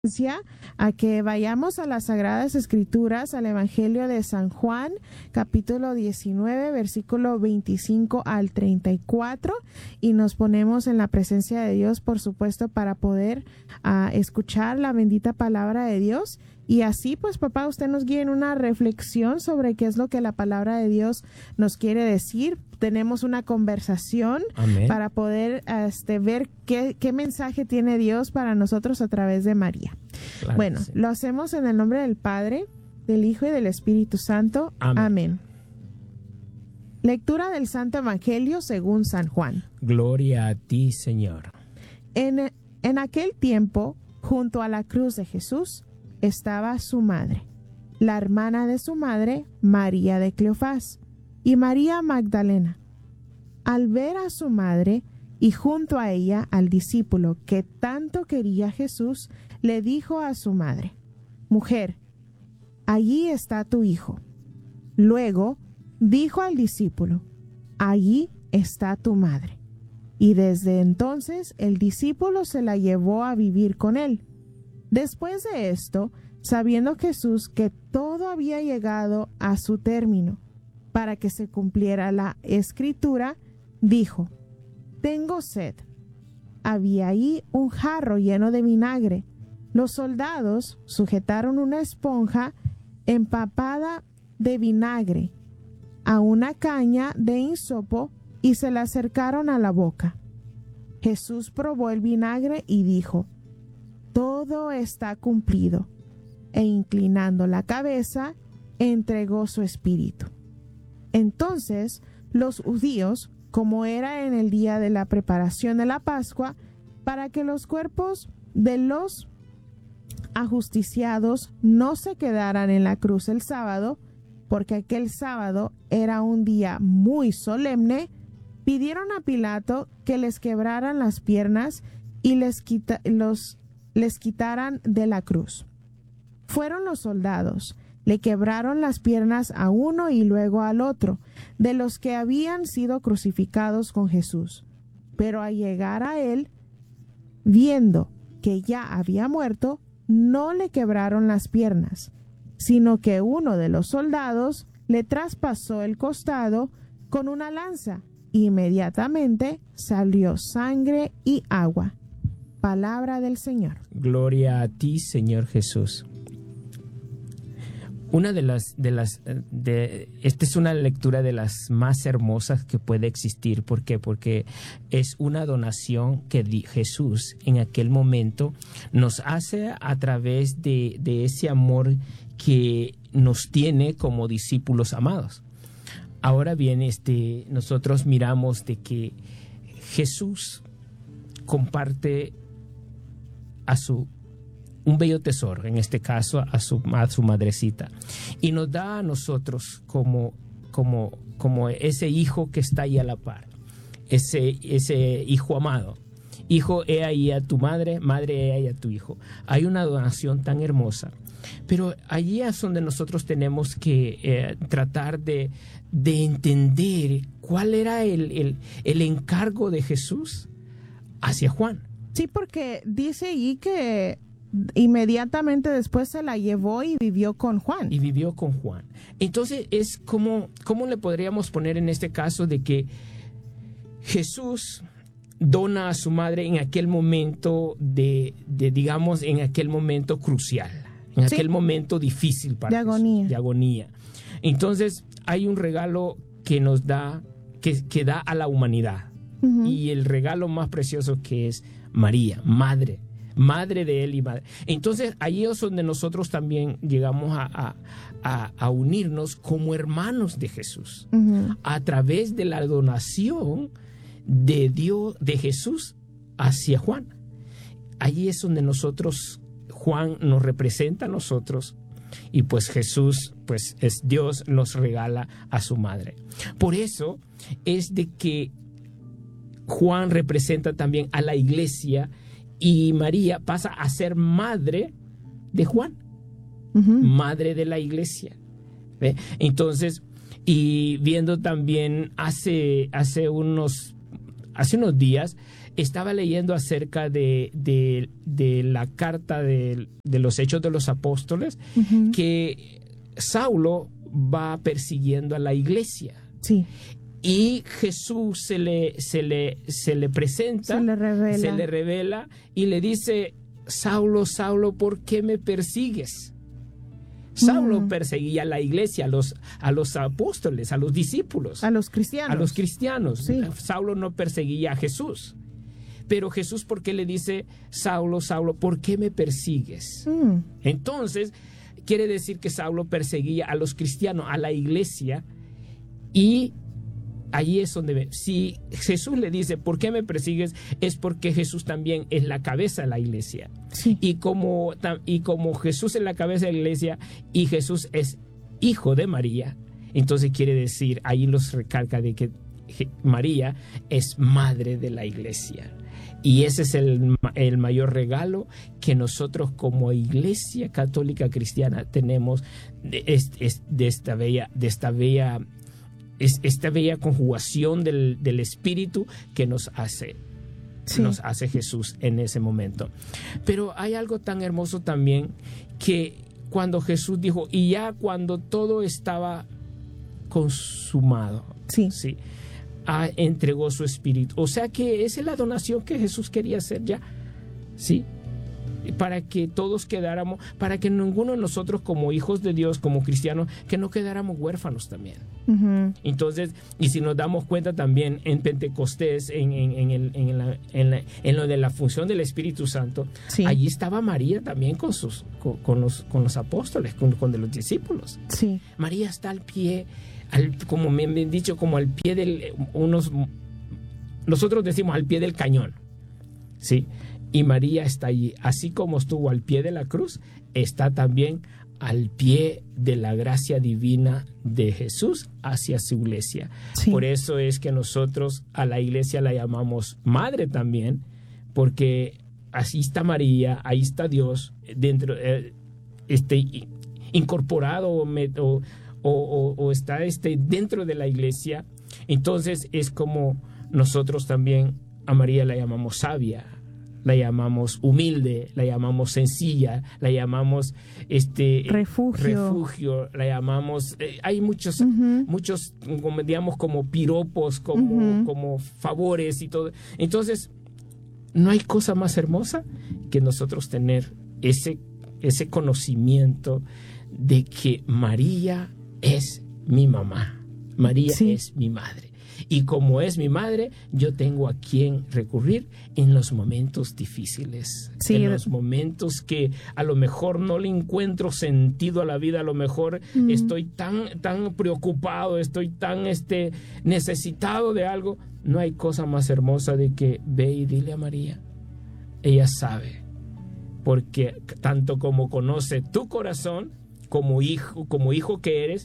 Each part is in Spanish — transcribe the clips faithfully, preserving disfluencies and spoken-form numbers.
a que vayamos a las Sagradas Escrituras, al Evangelio de San Juan, capítulo diecinueve, versículo veinticinco al treinta y cuatro, y nos ponemos en la presencia de Dios, por supuesto, para poder uh, escuchar la bendita palabra de Dios. Y así, pues, papá, usted nos guía en una reflexión sobre qué es lo que la palabra de Dios nos quiere decir. Tenemos una conversación Amén. Para poder este, ver qué, qué mensaje tiene Dios para nosotros a través de María. Claro, bueno, sí. Lo hacemos en el nombre del Padre, del Hijo y del Espíritu Santo. Amén. Amén. Lectura del Santo Evangelio según San Juan. Gloria a ti, Señor. En, en aquel tiempo, junto a la cruz de Jesús, estaba su madre, la hermana de su madre, María de Cleofás, y María Magdalena. Al ver a su madre y junto a ella al discípulo que tanto quería Jesús, le dijo a su madre: Mujer, allí está tu hijo. Luego dijo al discípulo: Allí está tu madre. Y desde entonces el discípulo se la llevó a vivir con él. Después de esto, sabiendo Jesús que todo había llegado a su término, para que se cumpliera la escritura, dijo: Tengo sed. Había ahí un jarro lleno de vinagre. Los soldados sujetaron una esponja empapada de vinagre a una caña de hisopo y se la acercaron a la boca. Jesús probó el vinagre y dijo: Todo está cumplido. E inclinando la cabeza, entregó su espíritu. Entonces los judíos, como era en el día de la preparación de la Pascua, para que los cuerpos de los ajusticiados no se quedaran en la cruz el sábado, porque aquel sábado era un día muy solemne, pidieron a Pilato que les quebraran las piernas y les, quita, los, les quitaran de la cruz. Fueron los soldados, le quebraron las piernas a uno y luego al otro, de los que habían sido crucificados con Jesús. Pero al llegar a él, viendo que ya había muerto, no le quebraron las piernas, sino que uno de los soldados le traspasó el costado con una lanza. Inmediatamente salió sangre y agua. Palabra del Señor. Gloria a ti, Señor Jesús. Una de las, de las, de, esta es una lectura de las más hermosas que puede existir. ¿Por qué? Porque es una donación que di, Jesús en aquel momento nos hace a través de, de ese amor que nos tiene como discípulos amados. Ahora bien, este, nosotros miramos de que Jesús comparte a su un bello tesoro, en este caso a su, a su madrecita, y nos da a nosotros como, como, como ese hijo que está ahí a la par, ese, ese hijo amado. Hijo, he ahí a tu madre, madre, he ahí a tu hijo. Hay una donación tan hermosa, pero allí es donde nosotros tenemos que eh, tratar de, de entender cuál era el, el, el encargo de Jesús hacia Juan. Sí, porque dice allí que inmediatamente después se la llevó y vivió con Juan. Y vivió con Juan. Entonces es como, ¿cómo le podríamos poner en este caso de que Jesús dona a su madre en aquel momento de, de digamos, en aquel momento crucial, en sí. aquel momento difícil para de Jesús, agonía. de agonía. Entonces hay un regalo que nos da, que, que da a la humanidad. Uh-huh. Y el regalo más precioso que es María, madre. Madre de él y madre. Entonces, ahí es donde nosotros también llegamos a, a, a, a unirnos como hermanos de Jesús. Uh-huh. A través de la donación de Dios, de Jesús hacia Juan. Allí es donde nosotros, Juan nos representa a nosotros. Y pues Jesús, pues es Dios, nos regala a su madre. Por eso es de que Juan representa también a la iglesia. Y María pasa a ser madre de Juan, uh-huh. madre de la iglesia. ¿Ve? Entonces, y viendo también hace, hace, unos, hace unos días, estaba leyendo acerca de, de, de la carta de, de los Hechos de los Apóstoles, uh-huh. que Saulo va persiguiendo a la iglesia. Sí. Y Jesús se le, se le, se le presenta, se le revela. se le revela y le dice: Saulo, Saulo, ¿por qué me persigues? Saulo mm. perseguía a la iglesia, a los, a los apóstoles, a los discípulos. A los cristianos. A los cristianos. Sí. Saulo no perseguía a Jesús. Pero Jesús, ¿por qué le dice: Saulo, Saulo, ¿por qué me persigues? Mm. Entonces, quiere decir que Saulo perseguía a los cristianos, a la iglesia, y allí es donde, si Jesús le dice: ¿por qué me persigues? Es porque Jesús también es la cabeza de la iglesia. Sí. Y como, y como Jesús es la cabeza de la iglesia y Jesús es hijo de María, entonces quiere decir, ahí los recalca de que María es madre de la iglesia. Y ese es el, el mayor regalo que nosotros como Iglesia Católica Cristiana tenemos de, de, de esta bella, de esta bella Es esta bella conjugación del, del Espíritu que nos hace, sí. nos hace Jesús en ese momento. Pero hay algo tan hermoso también, que cuando Jesús dijo, y ya cuando todo estaba consumado, sí. ¿sí? Ah, entregó su Espíritu. O sea que esa es la donación que Jesús quería hacer ya, ¿sí? Para que todos quedáramos, para que ninguno de nosotros como hijos de Dios, como cristianos, que no quedáramos huérfanos también. Uh-huh. Entonces, y si nos damos cuenta también en Pentecostés, en, en, en, el, en, la, en, la, en lo de la función del Espíritu Santo, sí. allí estaba María también con, sus, con, con, los, con los apóstoles, con, con de los discípulos. Sí. María está al pie, al, como me han dicho, como al pie del, unos, nosotros decimos al pie del cañón, ¿sí? Y María está allí, así como estuvo al pie de la cruz, está también al pie de la gracia divina de Jesús hacia su iglesia. Sí. Por eso es que nosotros a la iglesia la llamamos madre también, porque así está María, ahí está Dios dentro, eh, este, incorporado o, o, o, o está este, dentro de la iglesia. Entonces es como nosotros también a María la llamamos sabia, la llamamos humilde, la llamamos sencilla, la llamamos este refugio, refugio la llamamos, eh, hay muchos, uh-huh. muchos, como, digamos, como piropos, como, uh-huh. como favores y todo. Entonces, no hay cosa más hermosa que nosotros tener ese, ese conocimiento de que María es mi mamá, María sí. es mi madre. Y como es mi madre, yo tengo a quien recurrir en los momentos difíciles, sí, en los momentos que a lo mejor no le encuentro sentido a la vida, a lo mejor mm. estoy tan, tan preocupado, estoy tan este, necesitado de algo. No hay cosa más hermosa de que ve y dile a María. Ella sabe, porque tanto como conoce tu corazón, como hijo, como hijo que eres,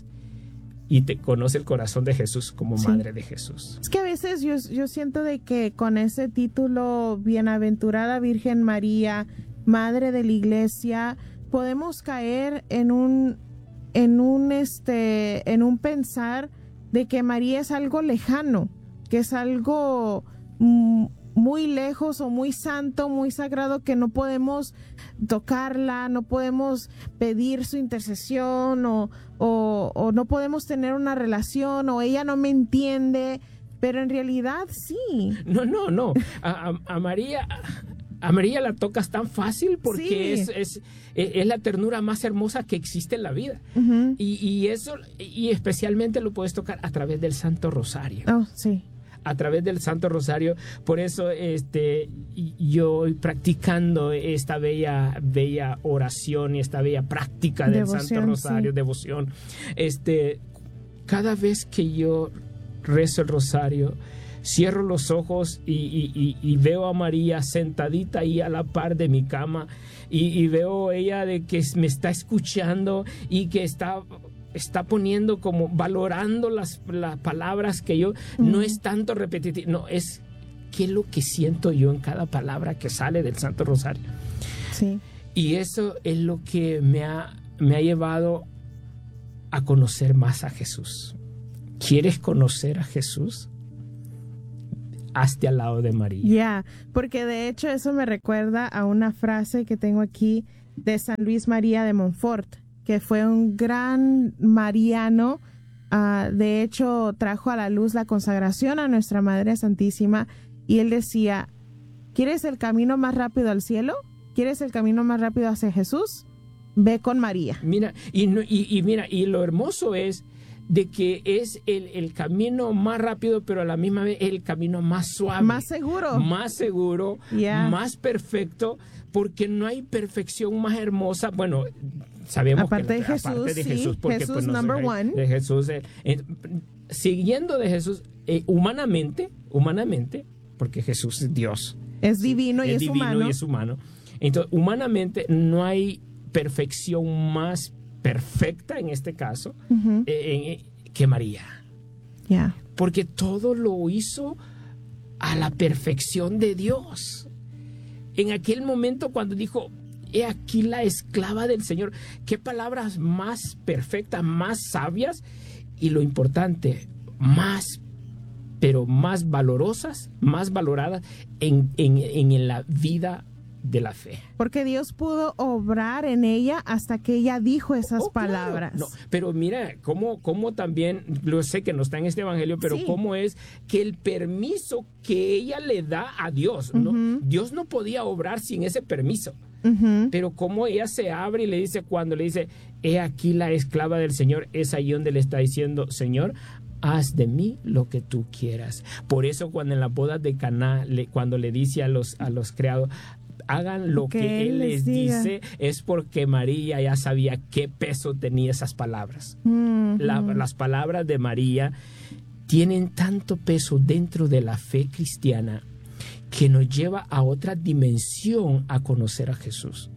y te conoce el corazón de Jesús como sí. madre de Jesús. Es que a veces yo, yo siento de que con ese título, Bienaventurada Virgen María, Madre de la Iglesia, podemos caer en un, en un, este, en un pensar de que María es algo lejano, que es algo mm, muy lejos o muy santo, muy sagrado, que no podemos tocarla, no podemos pedir su intercesión o, o, o no podemos tener una relación, o ella no me entiende, pero en realidad sí. No, no, no. A, a, a María... A María la tocas tan fácil porque sí. es, es, es la ternura más hermosa que existe en la vida. Uh-huh. Y, y eso, y especialmente lo puedes tocar a través del Santo Rosario. Oh, sí. A través del Santo Rosario. Por eso este, yo practicando esta bella, bella oración y esta bella práctica del devoción, Santo Rosario, sí. devoción. Este, cada vez que yo rezo el Rosario, cierro los ojos y, y, y, y veo a María sentadita ahí a la par de mi cama y, y veo ella de que me está escuchando y que está... está poniendo como valorando las, las palabras que yo, mm. no es tanto repetitivo, no, es qué es lo que siento yo en cada palabra que sale del Santo Rosario. Sí. Y eso es lo que me ha, me ha llevado a conocer más a Jesús. ¿Quieres conocer a Jesús? hazte al lado de María. Ya, yeah, porque de hecho eso me recuerda a una frase que tengo aquí de San Luis María de Montfort, que fue un gran mariano. Uh, de hecho, trajo a la luz la consagración a Nuestra Madre Santísima, y él decía: ¿quieres el camino más rápido al cielo? ¿Quieres el camino más rápido hacia Jesús? Ve con María. Mira, y, y, y mira, y lo hermoso es de que es el, el camino más rápido, pero a la misma vez el camino más suave. Más seguro. Más seguro, yeah. más perfecto, porque no hay perfección más hermosa. Bueno, sabemos aparte que de Jesús, aparte de sí, Jesús, porque Jesús pues, no number sé, one. De Jesús, eh, eh, siguiendo de Jesús, eh, humanamente, humanamente, porque Jesús es Dios. Es divino sí, y es, es divino humano. y es humano. Entonces, humanamente no hay perfección más perfecta en este caso uh-huh. eh, eh, que María. Yeah. Porque todo lo hizo a la perfección de Dios. En aquel momento cuando dijo: he aquí la esclava del Señor. Qué palabras más perfectas, más sabias, y lo importante, más, pero más valorosas, más valoradas en, en, en la vida de la fe. Porque Dios pudo obrar en ella hasta que ella dijo esas oh, palabras. Claro. No, pero mira, cómo, cómo también, lo sé que no está en este evangelio, pero sí. cómo es que el permiso que ella le da a Dios, uh-huh. ¿no? Dios no podía obrar sin ese permiso. Uh-huh. Pero cómo ella se abre y le dice, cuando le dice: he aquí la esclava del Señor, es ahí donde le está diciendo: Señor, haz de mí lo que tú quieras. Por eso cuando en las bodas de Caná, le, cuando le dice a los, a los criados: hagan lo que, que él les diga. Dice, es porque María ya sabía qué peso tenía esas palabras. Uh-huh. La, las palabras de María tienen tanto peso dentro de la fe cristiana que nos lleva a otra dimensión a conocer a Jesús.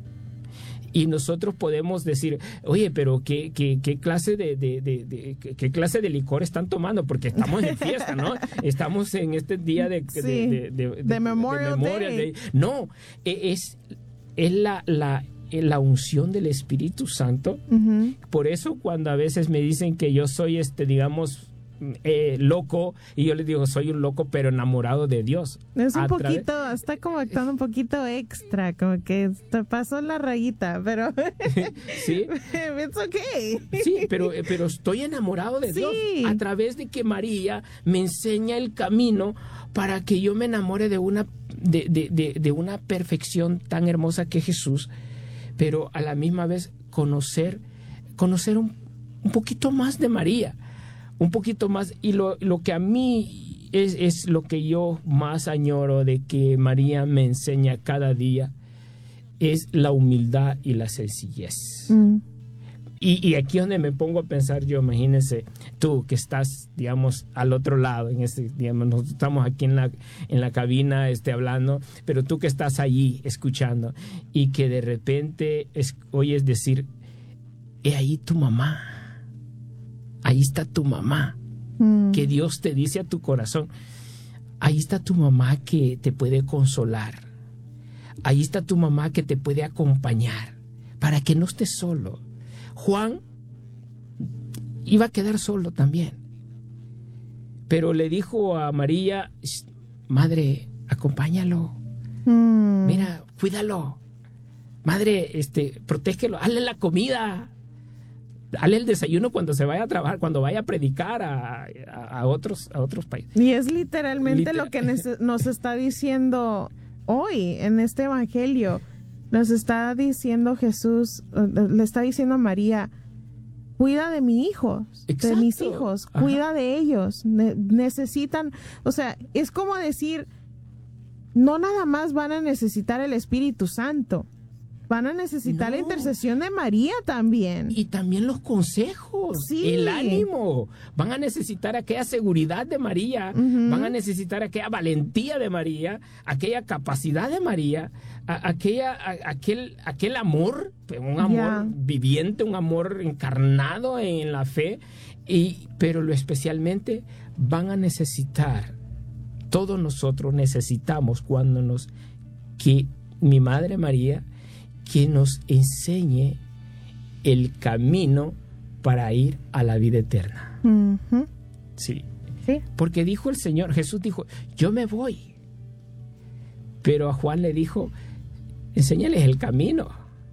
Y nosotros podemos decir: oye, pero ¿qué, qué, qué clase de, de, de, de qué clase de licor están tomando? Porque estamos en fiesta, ¿no? Estamos en este día de, sí, de, de, de, de, de Memorial, de Memorial Day. Day. No, es, es la, la, la unción del Espíritu Santo. Uh-huh. Por eso cuando a veces me dicen que yo soy, este, digamos, Eh, loco, y yo les digo: soy un loco pero enamorado de Dios. Es un poquito, través... está como actuando un poquito extra, como que te pasó la rayita, pero sí, it's okay. Sí, pero, pero estoy enamorado de sí. Dios a través de que María me enseña el camino para que yo me enamore de una de, de, de, de una perfección tan hermosa que Jesús, pero a la misma vez conocer conocer un, un poquito más de María. Un poquito más, y lo, lo que a mí es, es lo que yo más añoro de que María me enseña cada día, es la humildad y la sencillez. Mm. Y, y aquí es donde me pongo a pensar yo, imagínense, tú que estás, digamos, al otro lado, en este, digamos, nosotros estamos aquí en la, en la cabina este, hablando, pero tú que estás allí escuchando y que de repente es, oyes decir: he ahí tu mamá. Ahí está tu mamá, mm. que Dios te dice a tu corazón. Ahí está tu mamá que te puede consolar. Ahí está tu mamá que te puede acompañar para que no estés solo. Juan iba a quedar solo también, pero le dijo a María: madre, acompáñalo. Mm. Mira, cuídalo. Madre, este, protégelo, hazle la comida. Dale el desayuno cuando se vaya a trabajar, cuando vaya a predicar a, a, a otros a otros países. Y es literalmente Literal. lo que nos está diciendo hoy en este evangelio. Nos está diciendo Jesús, le está diciendo a María: cuida de mis hijos, Exacto. de mis hijos, Ajá. cuida de ellos. Ne- necesitan, o sea, es como decir, no nada más van a necesitar el Espíritu Santo. Van a necesitar no. la intercesión de María también. Y también los consejos, sí. el ánimo. Van a necesitar aquella seguridad de María, uh-huh. van a necesitar aquella valentía de María, aquella capacidad de María, a, aquella, a, aquel, aquel amor, un amor yeah. viviente, un amor encarnado en la fe, y, pero lo especialmente van a necesitar, todos nosotros necesitamos cuando nos, que mi Madre María, que nos enseñe el camino para ir a la vida eterna. Uh-huh. Sí. Sí. Porque dijo el Señor, Jesús dijo, yo me voy. Pero a Juan le dijo, enséñales el camino.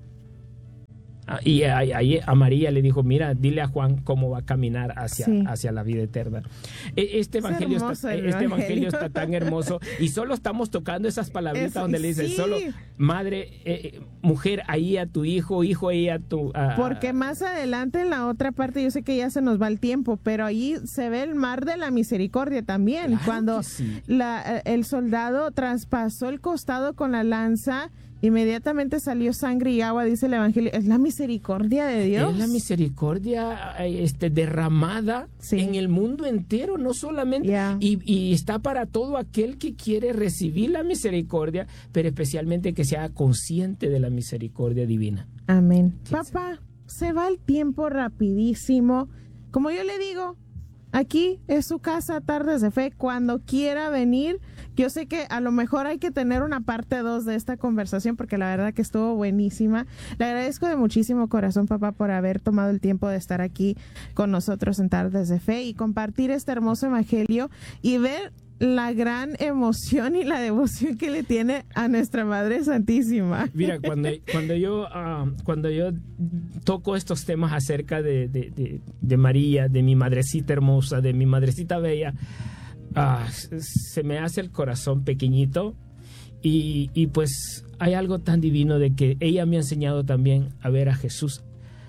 Y a, a, a María le dijo, mira, dile a Juan cómo va a caminar hacia, sí. hacia la vida eterna. Este evangelio, está, este evangelio. evangelio está tan hermoso y solo estamos tocando esas palabritas Eso, donde le dice, sí. solo madre, eh, mujer, ahí a tu hijo, hijo, ahí a tu... A, Porque más adelante en la otra parte, yo sé que ya se nos va el tiempo, pero ahí se ve el mar de la misericordia también. Claro cuando sí. la, el soldado traspasó el costado con la lanza, inmediatamente salió sangre y agua, dice el evangelio. Es la misericordia de Dios. Es la misericordia este, derramada sí. en el mundo entero, no solamente. Yeah. Y, y está para todo aquel que quiere recibir la misericordia, pero especialmente que sea consciente de la misericordia divina. Amén. Papá, se va el tiempo rapidísimo. Como yo le digo, aquí es su casa, Tardes de Fe, cuando quiera venir. Yo sé que a lo mejor hay que tener una parte dos de esta conversación porque la verdad que estuvo buenísima. Le agradezco de muchísimo corazón, papá, por haber tomado el tiempo de estar aquí con nosotros en Tardes de Fe y compartir este hermoso evangelio y ver la gran emoción y la devoción que le tiene a nuestra Madre Santísima. Mira, cuando, cuando, yo, uh, cuando yo toco estos temas acerca de, de, de, de María, de mi madrecita hermosa, de mi madrecita bella, Ah, se me hace el corazón pequeñito y, y pues hay algo tan divino de que ella me ha enseñado también a ver a Jesús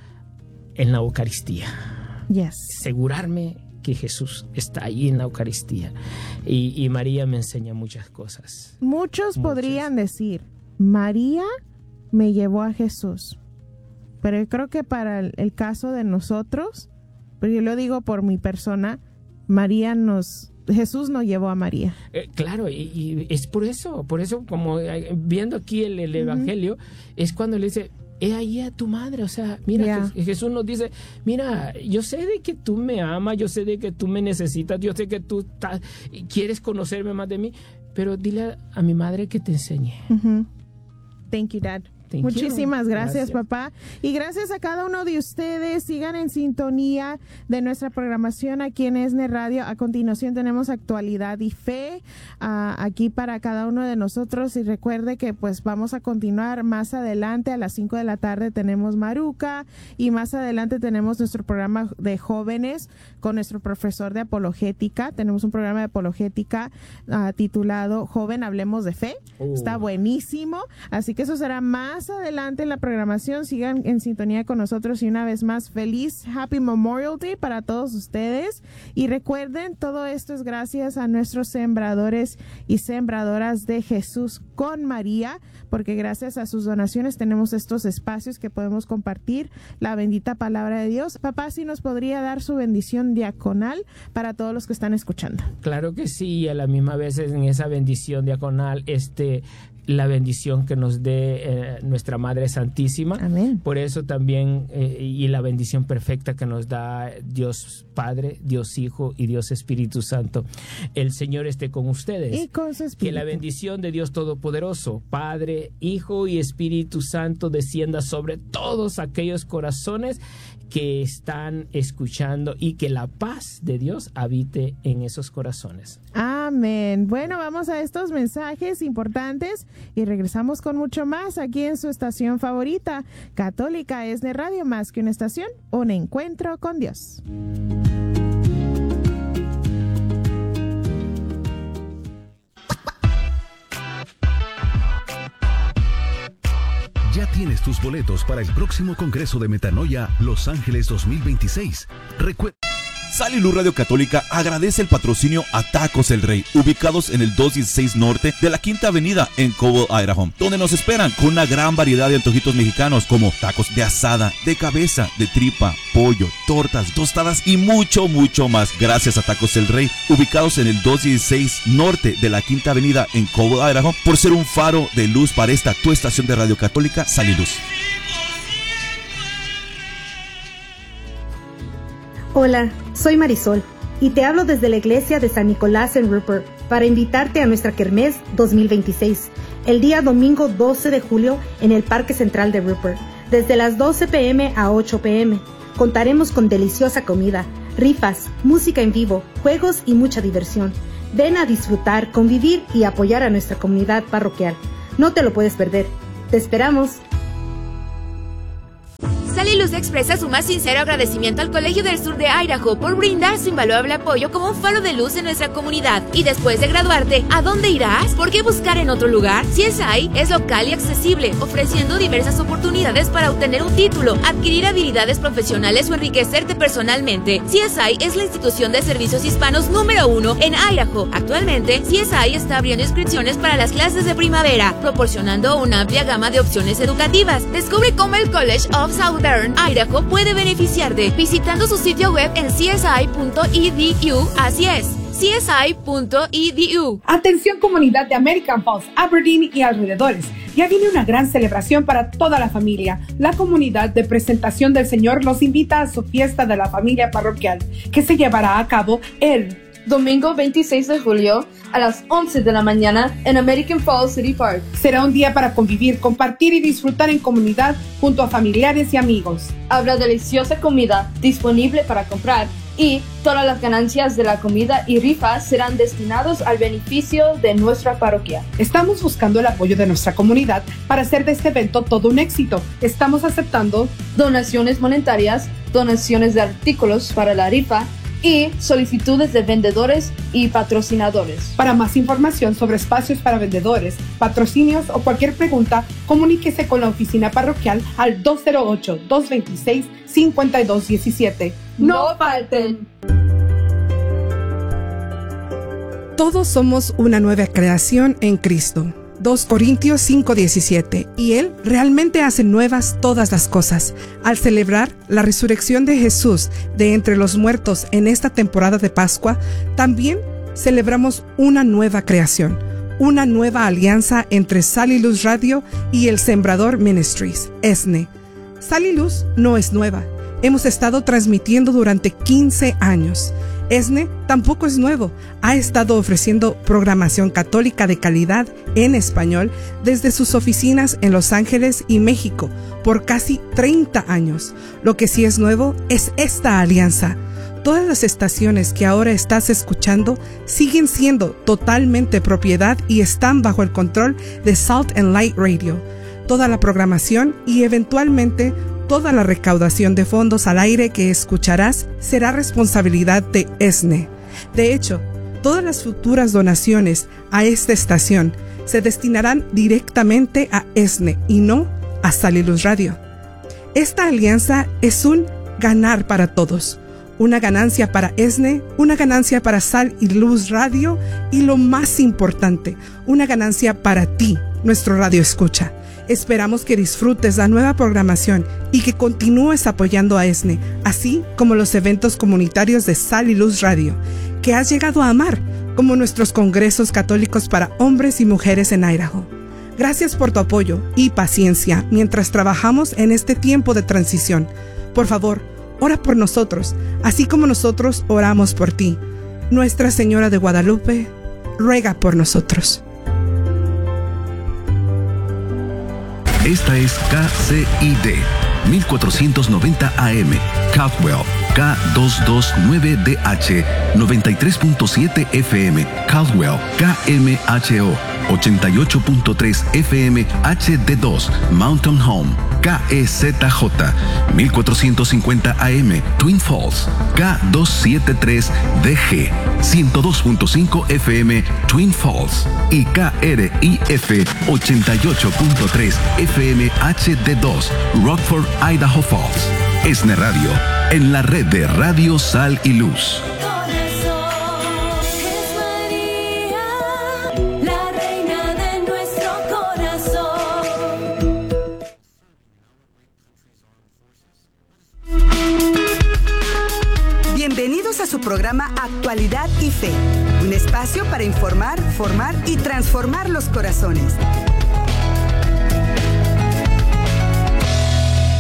en la Eucaristía. Yes. Asegurarme que Jesús está ahí en la Eucaristía y, y María me enseña muchas cosas. Muchos, Muchos podrían decir, María me llevó a Jesús, pero yo creo que para el, el caso de nosotros, pero yo lo digo por mi persona, María nos... Jesús nos llevó a María. Eh, claro, y, y es por eso, por eso como eh, viendo aquí el, el Evangelio, uh-huh. es cuando le dice, he ahí a tu madre, o sea, mira, yeah. que Jesús nos dice, mira, yo sé de que tú me amas, yo sé de que tú me necesitas, yo sé que tú ta, quieres conocerme más de mí, pero dile a, a mi madre que te enseñe. Uh-huh. Thank you, Dad. Thank Muchísimas you. gracias, Gracias, papá. Y gracias a cada uno de ustedes. Sigan en sintonía de nuestra programación aquí en ESNE Radio. A continuación tenemos Actualidad y Fe uh, aquí para cada uno de nosotros. Y recuerde que pues vamos a continuar más adelante. A las cinco de la tarde tenemos Maruca. Y más adelante tenemos nuestro programa de jóvenes con nuestro profesor de apologética. Tenemos un programa de apologética uh, titulado Joven, Hablemos de Fe. Uh. Está buenísimo. Así que eso será más Más adelante en la programación. Sigan en sintonía con nosotros y una vez más feliz Happy Memorial Day para todos ustedes y recuerden, todo esto es gracias a nuestros sembradores y sembradoras de Jesús con María, porque gracias a sus donaciones tenemos estos espacios que podemos compartir la bendita palabra de Dios. Papá, ¿sí nos podría dar su bendición diaconal para todos los que están escuchando? Claro que sí, y a la misma vez en esa bendición diaconal este la bendición que nos dé eh, nuestra Madre Santísima. Amén. Por eso también, eh, y la bendición perfecta que nos da Dios Padre, Dios Hijo y Dios Espíritu Santo. El Señor esté con ustedes. Y con su espíritu. Que la bendición de Dios Todopoderoso, Padre, Hijo y Espíritu Santo descienda sobre todos aquellos corazones que están escuchando y que la paz de Dios habite en esos corazones. Amén. Bueno, vamos a estos mensajes importantes y regresamos con mucho más aquí en su estación favorita, Católica ESNE Radio, más que una estación, un encuentro con Dios. Ya tienes tus boletos para el próximo Congreso de Metanoia Los Ángeles dos mil veintiséis. Recuerda. Sal y Luz Radio Católica agradece el patrocinio a Tacos El Rey, ubicados en el doscientos dieciséis Norte de la Quinta Avenida en Cobble, Idaho, donde nos esperan con una gran variedad de antojitos mexicanos como tacos de asada, de cabeza, de tripa, pollo, tortas, tostadas y mucho, mucho más. Gracias a Tacos El Rey, ubicados en el doscientos dieciséis Norte de la Quinta Avenida en Cobble, Idaho, por ser un faro de luz para esta tu estación de Radio Católica, Sal y Luz. Hola, soy Marisol y te hablo desde la iglesia de San Nicolás en Rupert para invitarte a nuestra Kermés dos mil veintiséis, el día domingo doce de julio en el Parque Central de Rupert, desde las doce p m a ocho p m Contaremos con deliciosa comida, rifas, música en vivo, juegos y mucha diversión. Ven a disfrutar, convivir y apoyar a nuestra comunidad parroquial. No te lo puedes perder. ¡Te esperamos! Sal y Luz expresa su más sincero agradecimiento al Colegio del Sur de Idaho por brindar su invaluable apoyo como un faro de luz en nuestra comunidad. Y después de graduarte, ¿a dónde irás? ¿Por qué buscar en otro lugar? C S I es local y accesible, ofreciendo diversas oportunidades para obtener un título, adquirir habilidades profesionales o enriquecerte personalmente. C S I es la institución de servicios hispanos número uno en Idaho. Actualmente, C S I está abriendo inscripciones para las clases de primavera, proporcionando una amplia gama de opciones educativas. Descubre cómo el College of Southern Idaho puede beneficiarte visitando su sitio web en c s i punto e d u. Así es, c s i punto e d u. Atención comunidad de American Falls, Aberdeen y alrededores. Ya viene una gran celebración para toda la familia. La comunidad de Presentación del Señor los invita a su fiesta de la familia parroquial, que se llevará a cabo el domingo veintiséis de julio a las once de la mañana en American Falls City Park. Será un día para convivir, compartir y disfrutar en comunidad junto a familiares y amigos. Habrá deliciosa comida disponible para comprar y todas las ganancias de la comida y rifas serán destinados al beneficio de nuestra parroquia. Estamos buscando el apoyo de nuestra comunidad para hacer de este evento todo un éxito. Estamos aceptando donaciones monetarias, donaciones de artículos para la rifa y solicitudes de vendedores y patrocinadores. Para más información sobre espacios para vendedores, patrocinios o cualquier pregunta, comuníquese con la oficina parroquial al dos cero ocho, dos dos seis, cinco dos uno siete. ¡No falten! Todos somos una nueva creación en Cristo. dos Corintios cinco diecisiete. Y Él realmente hace nuevas todas las cosas. Al celebrar la resurrección de Jesús de entre los muertos en esta temporada de Pascua, también celebramos una nueva creación, una nueva alianza entre Sal y Luz Radio y El Sembrador Ministries, E S N E. Sal y Luz no es nueva. Hemos estado transmitiendo durante quince años. E S N E tampoco es nuevo. Ha estado ofreciendo programación católica de calidad en español desde sus oficinas en Los Ángeles y México por casi treinta años. Lo que sí es nuevo es esta alianza. Todas las estaciones que ahora estás escuchando siguen siendo totalmente propiedad y están bajo el control de Salt and Light Radio. Toda la programación y eventualmente toda la recaudación de fondos al aire que escucharás será responsabilidad de E S N E. De hecho, todas las futuras donaciones a esta estación se destinarán directamente a E S N E y no a Sal y Luz Radio. Esta alianza es un ganar para todos. Una ganancia para E S N E, una ganancia para Sal y Luz Radio y lo más importante, una ganancia para ti, nuestro radio escucha. Esperamos que disfrutes la nueva programación y que continúes apoyando a E S N E, así como los eventos comunitarios de Sal y Luz Radio, que has llegado a amar, como nuestros congresos católicos para hombres y mujeres en Idaho. Gracias por tu apoyo y paciencia mientras trabajamos en este tiempo de transición. Por favor, ora por nosotros, así como nosotros oramos por ti. Nuestra Señora de Guadalupe, ruega por nosotros. Esta es K C I D mil cuatrocientos noventa A M, Caldwell, K doscientos veintinueve D H, noventa y tres punto siete F M, Caldwell, K M H O, ochenta y ocho punto tres F M H D dos, Mountain Home, K E Z J, mil cuatrocientos cincuenta A M, Twin Falls, K doscientos setenta y tres D G, ciento dos punto cinco F M, Twin Falls, y K R I F, ochenta y ocho punto tres F M H D dos, Rockford, Idaho Falls. E S N E Radio, en la red de Radio Sal y Luz. Bienvenidos a su programa Actualidad y Fe, un espacio para informar, formar y transformar los corazones.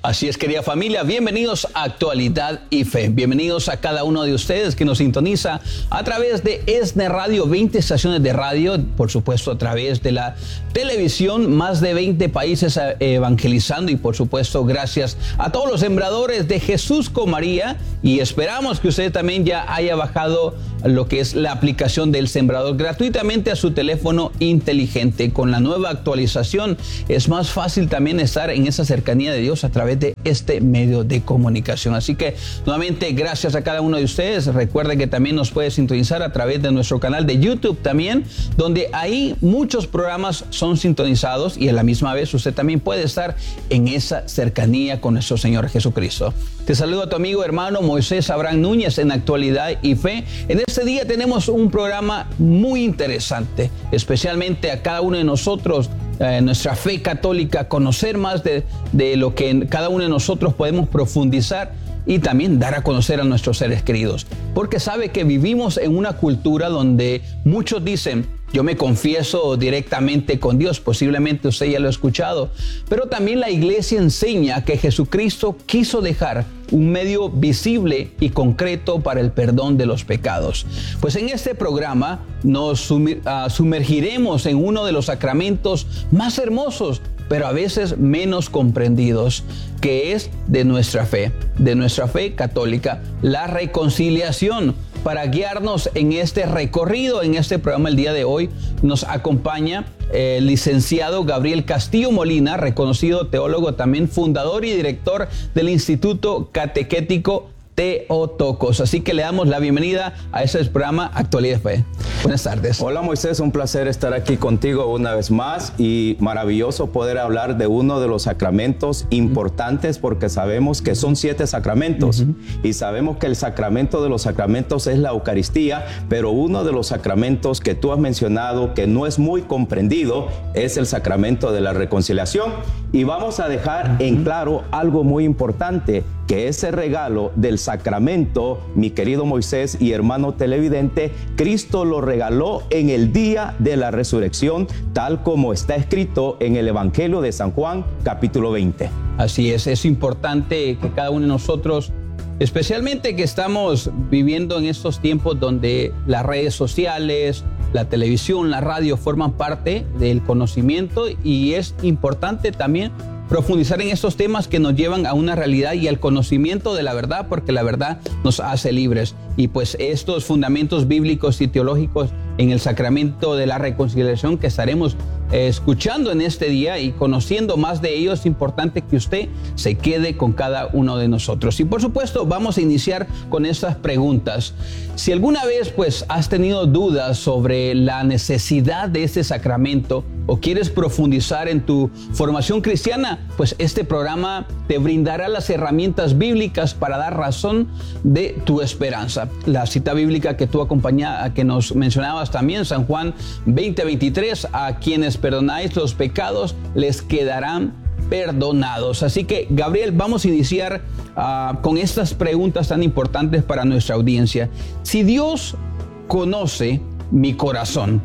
Así es, querida familia, bienvenidos a Actualidad y Fe. Bienvenidos a cada uno de ustedes que nos sintoniza a través de ESNE Radio, veinte estaciones de radio, por supuesto a través de la televisión, más de veinte países evangelizando y por supuesto gracias a todos los sembradores de Jesús con María, y esperamos que usted también ya haya bajado lo que es la aplicación del Sembrador gratuitamente a su teléfono inteligente. Con la nueva actualización es más fácil también estar en esa cercanía de Dios a través de este medio de comunicación. Así que nuevamente gracias a cada uno de ustedes. Recuerde que también nos puede sintonizar a través de nuestro canal de YouTube también, donde ahí muchos programas son sintonizados y a la misma vez usted también puede estar en esa cercanía con nuestro Señor Jesucristo. Te saludo a tu amigo hermano Moisés Abraham Núñez en Actualidad y Fe. En este día tenemos un programa muy interesante, especialmente a cada uno de nosotros, eh, nuestra fe católica, conocer más de, de lo que cada uno de nosotros podemos profundizar y también dar a conocer a nuestros seres queridos. Porque sabe que vivimos en una cultura donde muchos dicen: yo me confieso directamente con Dios. Posiblemente usted ya lo ha escuchado. Pero también la iglesia enseña que Jesucristo quiso dejar un medio visible y concreto para el perdón de los pecados. Pues en este programa nos sumergiremos en uno de los sacramentos más hermosos, pero a veces menos comprendidos, que es de nuestra fe, de nuestra fe católica, la reconciliación. Para guiarnos en este recorrido, en este programa el día de hoy, nos acompaña el licenciado Gabriel Castillo Molina, reconocido teólogo, también fundador y director del Instituto Catequético Teotocos. Así que le damos la bienvenida a este programa Actualidad y Fe. Buenas tardes. Hola Moisés, un placer estar aquí contigo una vez más y maravilloso poder hablar de uno de los sacramentos importantes, porque sabemos que son siete sacramentos uh-huh. y sabemos que el sacramento de los sacramentos es la Eucaristía, pero uno de los sacramentos que tú has mencionado que no es muy comprendido es el sacramento de la reconciliación, y vamos a dejar en claro algo muy importante, que ese regalo del sacramento, mi querido Moisés y hermano televidente, Cristo lo regaló en el día de la resurrección, tal como está escrito en el Evangelio de San Juan, capítulo veinte. Así es, es importante que cada uno de nosotros, especialmente que estamos viviendo en estos tiempos donde las redes sociales, la televisión, la radio forman parte del conocimiento, y es importante también profundizar en estos temas que nos llevan a una realidad y al conocimiento de la verdad, porque la verdad nos hace libres. Y pues estos fundamentos bíblicos y teológicos en el sacramento de la reconciliación que estaremos eh, escuchando en este día y conociendo más de ellos, es importante que usted se quede con cada uno de nosotros. Y por supuesto vamos a iniciar con estas preguntas. Si alguna vez pues has tenido dudas sobre la necesidad de este sacramento o quieres profundizar en tu formación cristiana, pues este programa te brindará las herramientas bíblicas para dar razón de tu esperanza. La cita bíblica que tú acompañabas, que nos mencionabas también, San Juan veinte veintitrés, a quienes perdonáis los pecados les quedarán perdonados. Así que, Gabriel, vamos a iniciar uh, con estas preguntas tan importantes para nuestra audiencia. Si Dios conoce mi corazón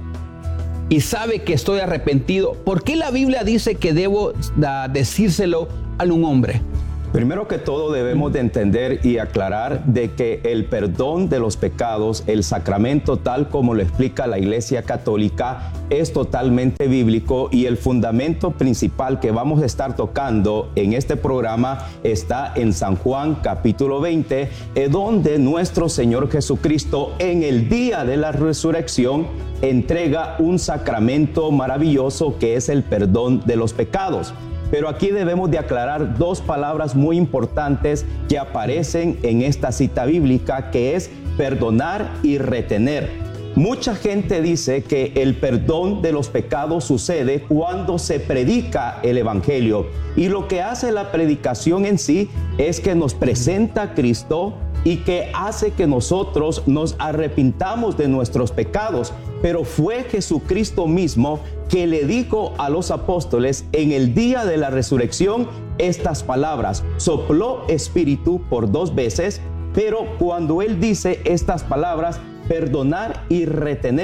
y sabe que estoy arrepentido, ¿por qué la Biblia dice que debo uh, decírselo a un hombre? Primero que todo debemos de entender y aclarar de que el perdón de los pecados, el sacramento tal como lo explica la Iglesia Católica, es totalmente bíblico, y el fundamento principal que vamos a estar tocando en este programa está en San Juan capítulo veinte, donde nuestro Señor Jesucristo en el día de la resurrección entrega un sacramento maravilloso que es el perdón de los pecados. Pero aquí debemos de aclarar dos palabras muy importantes que aparecen en esta cita bíblica, que es perdonar y retener. Mucha gente dice que el perdón de los pecados sucede cuando se predica el Evangelio, y lo que hace la predicación en sí es que nos presenta a Cristo y que hace que nosotros nos arrepintamos de nuestros pecados. Pero fue Jesucristo mismo que le dijo a los apóstoles en el día de la resurrección estas palabras. Sopló espíritu por dos veces, pero cuando él dice estas palabras, perdonar y retener,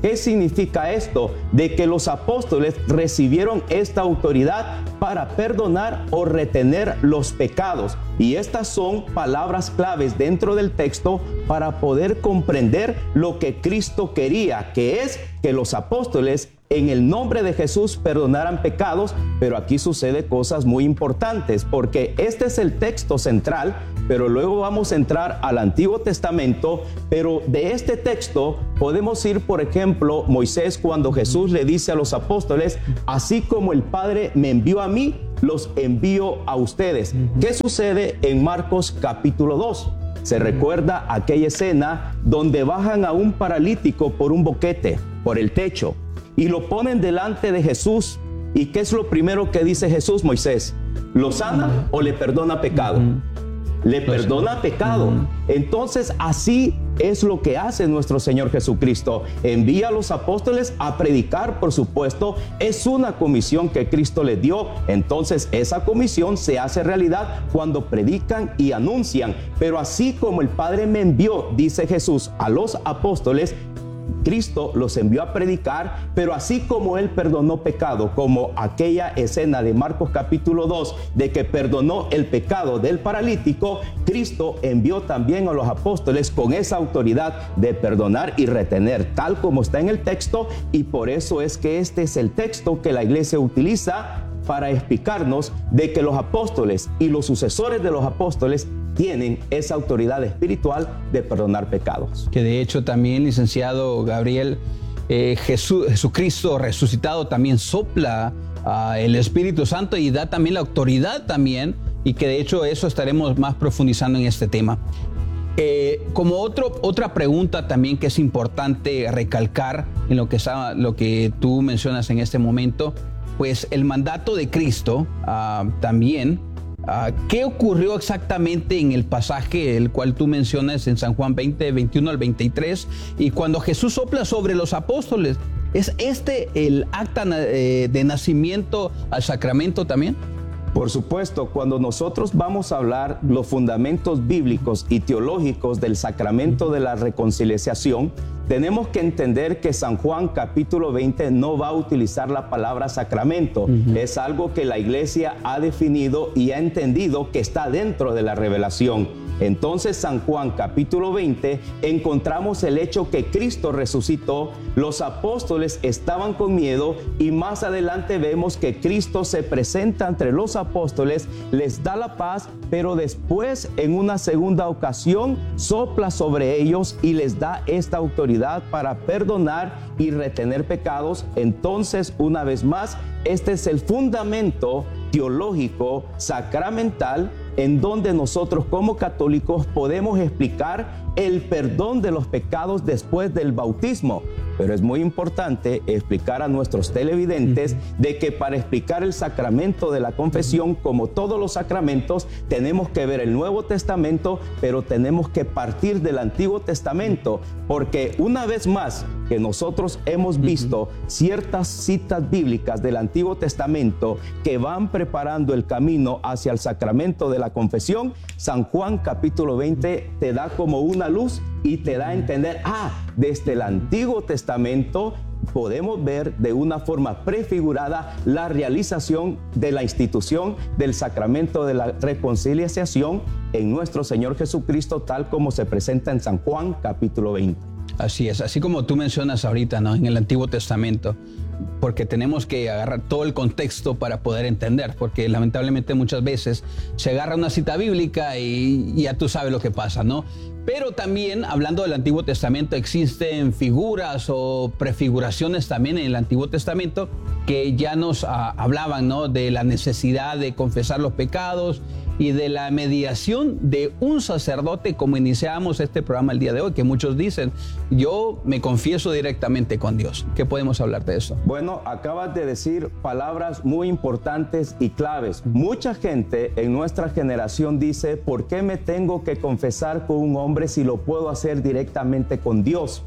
¿Qué significa esto? De que los apóstoles recibieron esta autoridad para perdonar o retener los pecados. Y estas son palabras claves dentro del texto para poder comprender lo que Cristo quería, que es que los apóstoles en el nombre de Jesús perdonaran pecados. Pero aquí sucede cosas muy importantes, porque este es el texto central, pero luego vamos a entrar al Antiguo Testamento. Pero de este texto podemos ir, por ejemplo, Moisés, cuando Jesús le dice a los apóstoles: así como el Padre me envió a mí, los envío a ustedes. ¿Qué sucede en Marcos capítulo dos? Se recuerda aquella escena donde bajan a un paralítico por un boquete, por el techo, y lo ponen delante de Jesús. ¿Y qué es lo primero que dice Jesús, Moisés? ¿Lo sana o le perdona pecado? Le perdona pecado. Entonces, así es lo que hace nuestro Señor Jesucristo. Envía a los apóstoles a predicar, por supuesto. Es una comisión que Cristo les dio. Entonces, esa comisión se hace realidad cuando predican y anuncian. Pero así como el Padre me envió, dice Jesús, a los apóstoles, Cristo los envió a predicar. Pero así como Él perdonó pecado, como aquella escena de Marcos capítulo dos, de que perdonó el pecado del paralítico, Cristo envió también a los apóstoles con esa autoridad de perdonar y retener, tal como está en el texto. Y por eso es que este es el texto que la iglesia utiliza para explicarnos de que los apóstoles y los sucesores de los apóstoles tienen esa autoridad espiritual de perdonar pecados. Que de hecho también, licenciado Gabriel, eh, Jesús, Jesucristo resucitado también sopla uh, el Espíritu Santo y da también la autoridad también, y que de hecho eso estaremos más profundizando en este tema. Eh, como otro, otra pregunta también que es importante recalcar en lo que, está, lo que tú mencionas en este momento, pues el mandato de Cristo uh, también. Uh, ¿Qué ocurrió exactamente en el pasaje el cual tú mencionas en San Juan veinte, veintiuno al veintitrés? Y cuando Jesús sopla sobre los apóstoles, ¿es este el acta eh, de nacimiento al sacramento también? Por supuesto, cuando nosotros vamos a hablar los fundamentos bíblicos y teológicos del sacramento de la reconciliación, tenemos que entender que San Juan capítulo veinte no va a utilizar la palabra sacramento. Uh-huh. Es algo que la iglesia ha definido y ha entendido que está dentro de la revelación. Entonces, San Juan capítulo veinte, encontramos el hecho que Cristo resucitó, los apóstoles estaban con miedo, y más adelante vemos que Cristo se presenta entre los apóstoles, les da la paz, pero después en una segunda ocasión sopla sobre ellos y les da esta autoridad para perdonar y retener pecados. Entonces, una vez más, este es el fundamento teológico sacramental en donde nosotros como católicos podemos explicar el perdón de los pecados después del bautismo. Pero es muy importante explicar a nuestros televidentes de que para explicar el sacramento de la confesión, como todos los sacramentos, tenemos que ver el Nuevo Testamento, pero tenemos que partir del Antiguo Testamento, porque una vez más que nosotros hemos visto ciertas citas bíblicas del Antiguo Testamento que van preparando el camino hacia el sacramento de la confesión, San Juan capítulo veinte te da como una luz y te da a entender, ah, desde el Antiguo Testamento podemos ver de una forma prefigurada la realización de la institución del sacramento de la reconciliación en nuestro Señor Jesucristo, tal como se presenta en San Juan capítulo veinte. Así es, así como tú mencionas ahorita, ¿no? En el Antiguo Testamento, porque tenemos que agarrar todo el contexto para poder entender, porque lamentablemente muchas veces se agarra una cita bíblica y, y ya tú sabes lo que pasa, ¿no? Pero también, hablando del Antiguo Testamento, existen figuras o prefiguraciones también en el Antiguo Testamento que ya nos ah, hablaban, ¿no? De la necesidad de confesar los pecados y de la mediación de un sacerdote, como iniciamos este programa el día de hoy, que muchos dicen, yo me confieso directamente con Dios. ¿Qué podemos hablar de eso? Bueno, acabas de decir palabras muy importantes y claves. Mucha gente en nuestra generación dice, ¿por qué me tengo que confesar con un hombre si lo puedo hacer directamente con Dios?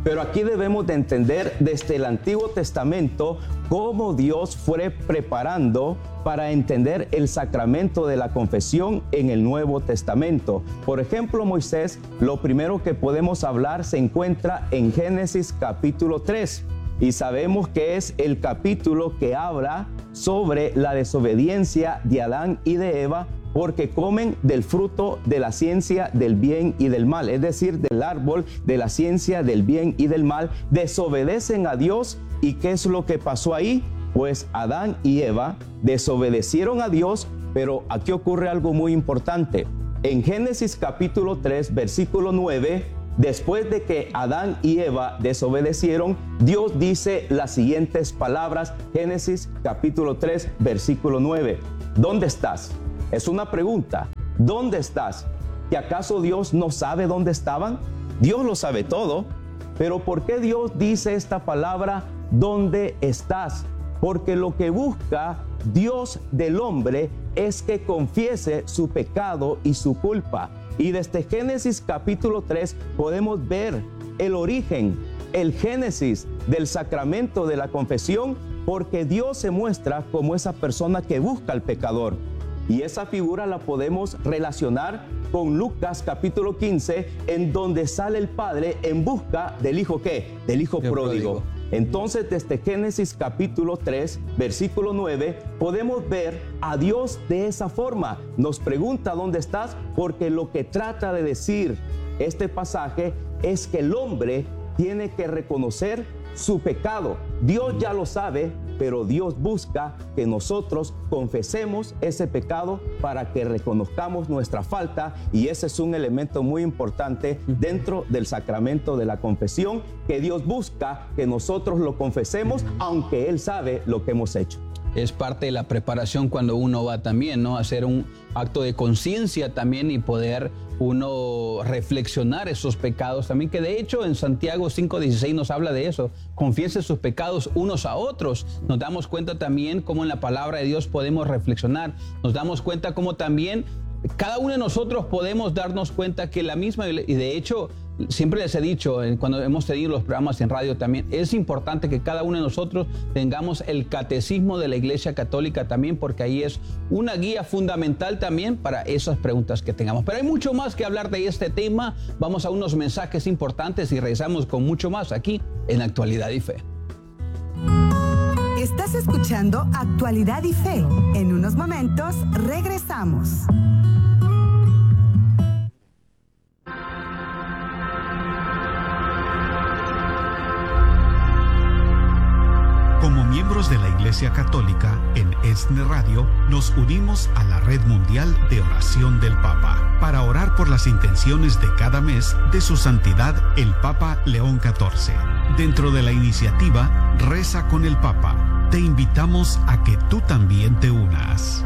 Pero aquí debemos de entender desde el Antiguo Testamento cómo Dios fue preparando para entender el sacramento de la confesión en el Nuevo Testamento. Por ejemplo, Moisés, lo primero que podemos hablar se encuentra en Génesis capítulo tres. Y sabemos que es el capítulo que habla sobre la desobediencia de Adán y de Eva, porque comen del fruto de la ciencia del bien y del mal, es decir, del árbol de la ciencia del bien y del mal, desobedecen a Dios. ¿Y qué es lo que pasó ahí? Pues Adán y Eva desobedecieron a Dios, pero aquí ocurre algo muy importante. En Génesis capítulo tres, versículo nueve, después de que Adán y Eva desobedecieron, Dios dice las siguientes palabras, Génesis capítulo tres, versículo nueve. ¿Dónde estás? Es una pregunta. ¿Dónde estás? ¿Que acaso Dios no sabe dónde estaban? Dios lo sabe todo. Pero ¿por qué Dios dice esta palabra, ¿dónde estás? Porque lo que busca Dios del hombre es que confiese su pecado y su culpa. Y desde Génesis capítulo tres podemos ver el origen, el génesis del sacramento de la confesión, porque Dios se muestra como esa persona que busca al pecador. Y esa figura la podemos relacionar con Lucas capítulo quince, en donde sale el padre en busca del hijo ¿qué? Del hijo pródigo. pródigo. Entonces, desde Génesis capítulo tres, versículo nueve, podemos ver a Dios de esa forma. Nos pregunta ¿dónde estás? Porque lo que trata de decir este pasaje es que el hombre tiene que reconocer su pecado. Dios ya lo sabe, pero Dios busca que nosotros confesemos ese pecado para que reconozcamos nuestra falta, y ese es un elemento muy importante dentro del sacramento de la confesión, que Dios busca que nosotros lo confesemos aunque Él sabe lo que hemos hecho. Es parte de la preparación cuando uno va también, ¿no? Hacer un acto de conciencia también y poder uno reflexionar esos pecados también, que de hecho en Santiago cinco dieciséis nos habla de eso. Confiesen sus pecados unos a otros. Nos damos cuenta también cómo en la palabra de Dios podemos reflexionar. Nos damos cuenta cómo también cada uno de nosotros podemos darnos cuenta que la misma, y de hecho siempre les he dicho cuando hemos tenido los programas en radio también, es importante que cada uno de nosotros tengamos el catecismo de la Iglesia Católica también, porque ahí es una guía fundamental también para esas preguntas que tengamos. Pero hay mucho más que hablar de este tema. Vamos a unos mensajes importantes y regresamos con mucho más aquí en Actualidad y Fe. Estás escuchando Actualidad y Fe. En unos momentos regresamos. Como miembros de la Iglesia Católica, en ESNE Radio, nos unimos a la Red Mundial de Oración del Papa para orar por las intenciones de cada mes de Su Santidad el Papa León catorce. Dentro de la iniciativa Reza con el Papa, te invitamos a que tú también te unas.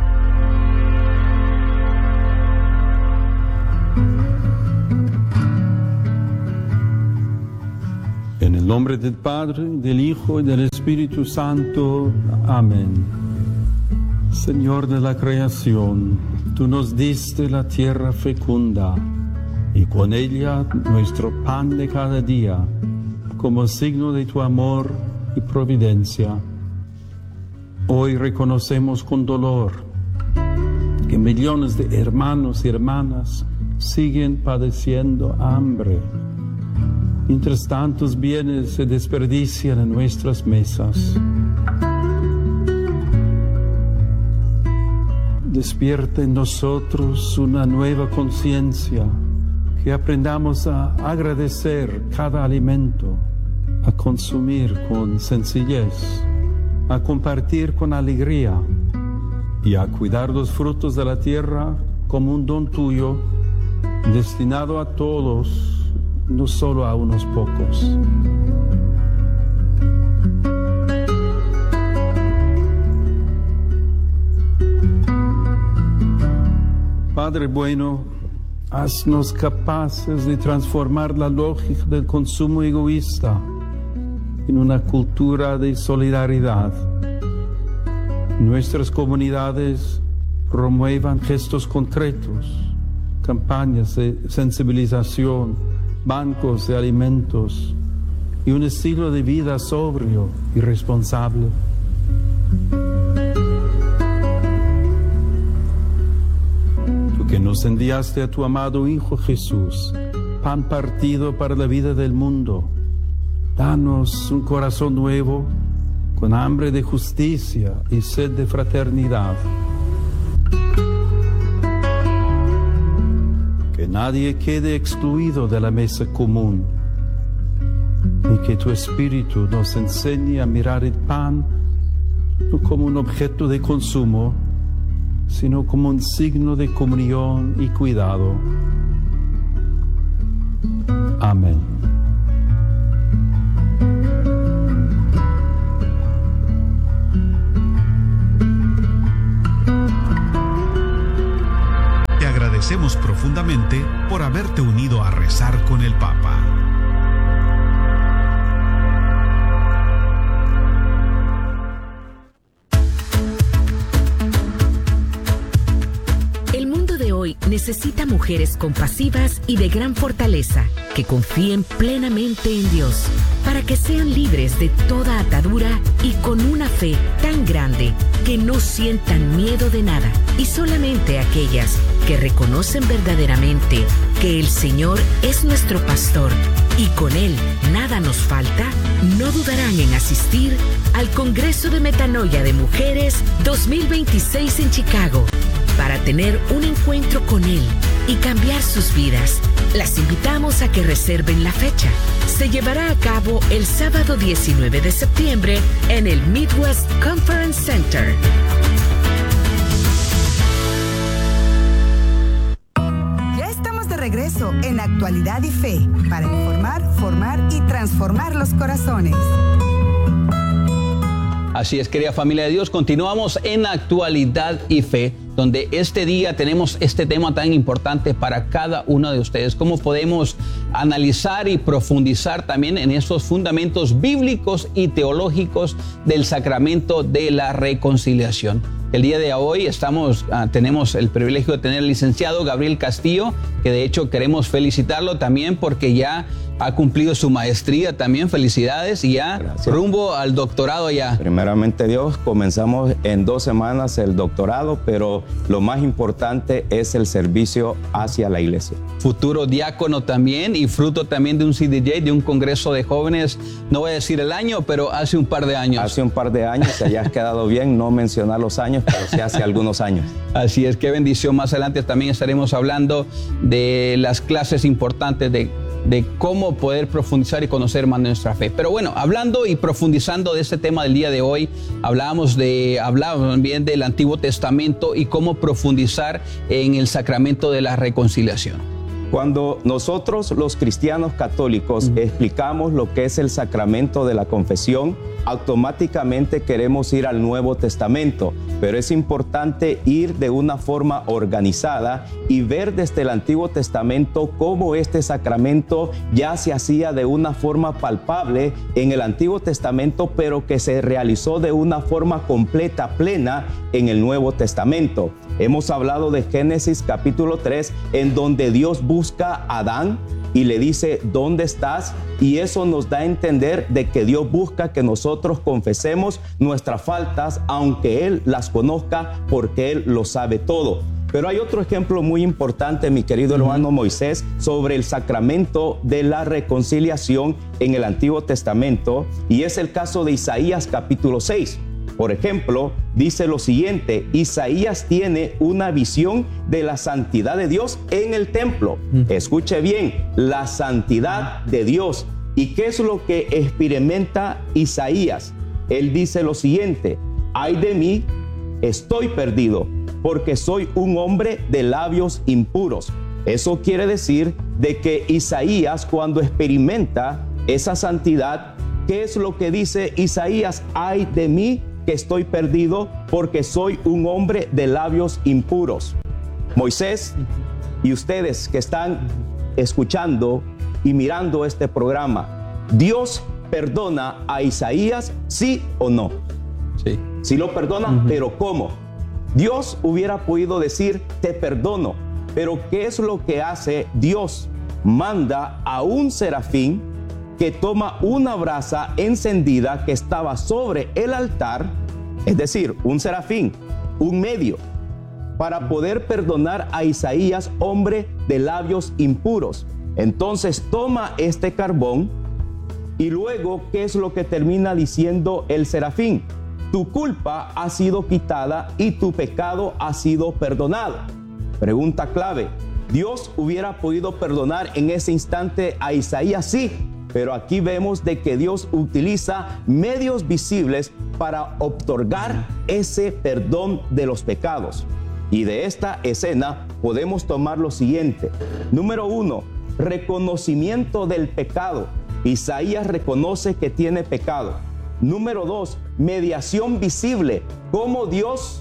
En el nombre del Padre, del Hijo y del Espíritu Santo. Amén. Señor de la creación, tú nos diste la tierra fecunda y con ella nuestro pan de cada día, como signo de tu amor y providencia. Hoy reconocemos con dolor que millones de hermanos y hermanas siguen padeciendo hambre, mientras tantos bienes se desperdician en nuestras mesas. Despierta en nosotros una nueva conciencia, que aprendamos a agradecer cada alimento, a consumir con sencillez, a compartir con alegría y a cuidar los frutos de la tierra como un don tuyo, destinado a todos, no solo a unos pocos. Padre bueno, haznos capaces de transformar la lógica del consumo egoísta en una cultura de solidaridad. Nuestras comunidades promuevan gestos concretos, campañas de sensibilización, bancos de alimentos, y un estilo de vida sobrio y responsable. Tú que nos enviaste a tu amado Hijo Jesús, pan partido para la vida del mundo, danos un corazón nuevo, con hambre de justicia y sed de fraternidad. Que nadie quede excluido de la mesa común, y que tu Espíritu nos enseñe a mirar el pan no como un objeto de consumo, sino como un signo de comunión y cuidado. Amén. Te agradecemos profundamente por haberte unido a rezar con el Papa. Necesita mujeres compasivas y de gran fortaleza, que confíen plenamente en Dios, para que sean libres de toda atadura y con una fe tan grande que no sientan miedo de nada. Y solamente aquellas que reconocen verdaderamente que el Señor es nuestro pastor y con Él nada nos falta, no dudarán en asistir al Congreso de Metanoia de Mujeres dos mil veintiséis en Chicago, para tener un encuentro con Él y cambiar sus vidas. Las invitamos a que reserven la fecha. Se llevará a cabo el sábado diecinueve de septiembre en el Midwest Conference Center. Ya estamos de regreso en Actualidad y Fe, para informar, formar y transformar los corazones. Así es, querida familia de Dios, continuamos en Actualidad y Fe, donde este día tenemos este tema tan importante para cada uno de ustedes. Cómo podemos analizar y profundizar también en esos fundamentos bíblicos y teológicos del sacramento de la reconciliación. El día de hoy estamos, uh, tenemos el privilegio de tener al licenciado Gabriel Castillo, que de hecho queremos felicitarlo también porque ya ha cumplido su maestría también. Felicidades, y ya Gracias. Rumbo al doctorado ya. Primeramente Dios, comenzamos en dos semanas el doctorado, pero lo más importante es el servicio hacia la iglesia. Futuro diácono también y fruto también de un C D J, de un congreso de jóvenes, no voy a decir el año, pero hace un par de años. Hace un par de años, se hayas quedado bien no mencionar los años, pero sí hace algunos años. Así es, qué bendición. Más adelante también estaremos hablando de las clases importantes de de cómo poder profundizar y conocer más de nuestra fe. Pero bueno, hablando y profundizando de este tema del día de hoy, hablábamos de, hablábamos también del Antiguo Testamento y cómo profundizar en el sacramento de la reconciliación. Cuando nosotros los cristianos católicos uh-huh. explicamos lo que es el sacramento de la confesión, automáticamente queremos ir al Nuevo Testamento, pero es importante ir de una forma organizada y ver desde el Antiguo Testamento cómo este sacramento ya se hacía de una forma palpable en el Antiguo Testamento, pero que se realizó de una forma completa, plena en el Nuevo Testamento. Hemos hablado de Génesis capítulo tres, en donde Dios busca a Adán y le dice, ¿dónde estás? Y eso nos da a entender de que Dios busca que nosotros confesemos nuestras faltas, aunque Él las conozca, porque Él lo sabe todo. Pero hay otro ejemplo muy importante, mi querido hermano Moisés, sobre el sacramento de la reconciliación en el Antiguo Testamento, y es el caso de Isaías capítulo seis. Por ejemplo, dice lo siguiente: Isaías tiene una visión de la santidad de Dios en el templo. Mm. Escuche bien, la santidad de Dios. ¿Y qué es lo que experimenta Isaías? Él dice lo siguiente: ay de mí, estoy perdido, porque soy un hombre de labios impuros. Eso quiere decir de que Isaías, cuando experimenta esa santidad, ¿qué es lo que dice Isaías? Ay de mí, que estoy perdido, porque soy un hombre de labios impuros. Moisés y ustedes que están escuchando y mirando este programa, ¿Dios perdona a Isaías, sí o no? Sí. Sí lo perdona, uh-huh. pero ¿cómo? Dios hubiera podido decir, te perdono, pero ¿qué es lo que hace Dios? Manda a un serafín que toma una brasa encendida que estaba sobre el altar, es decir, un serafín, un medio, para poder perdonar a Isaías, hombre de labios impuros. Entonces toma este carbón y luego, ¿qué es lo que termina diciendo el serafín? Tu culpa ha sido quitada y tu pecado ha sido perdonado. Pregunta clave, ¿Dios hubiera podido perdonar en ese instante a Isaías? Sí, pero aquí vemos de que Dios utiliza medios visibles para otorgar ese perdón de los pecados. Y de esta escena podemos tomar lo siguiente. Número uno, reconocimiento del pecado. Isaías reconoce que tiene pecado. Número dos, mediación visible. ¿Cómo Dios